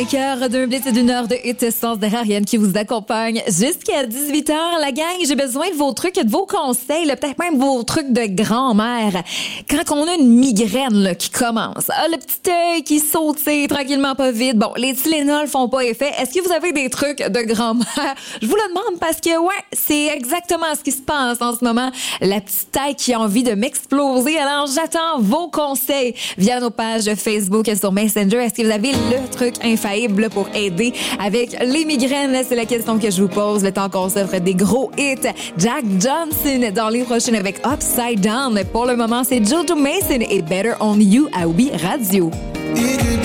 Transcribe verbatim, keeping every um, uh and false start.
Cœur d'un blitz et d'une heure de hit sans derrière Ariane qui vous accompagne jusqu'à dix-huit heures. La gang, j'ai besoin de vos trucs et de vos conseils, là, peut-être même vos trucs de grand-mère. Quand on a une migraine là, qui commence, ah, le petit œil qui saute tranquillement pas vite, bon, les Tylenol font pas effet. Est-ce que vous avez des trucs de grand-mère? Je vous le demande parce que, ouais, c'est exactement ce qui se passe en ce moment. La petite tête qui a envie de m'exploser. Alors, j'attends vos conseils via nos pages Facebook et sur Messenger. Est-ce que vous avez le truc infaillible pour aider avec les migraines? C'est la question que je vous pose. Le temps qu'on s'offre des gros hits. Jack Johnson dans les prochaines avec Upside Down. Pour le moment, c'est Jojo Mason et Better On You à Oui Radio.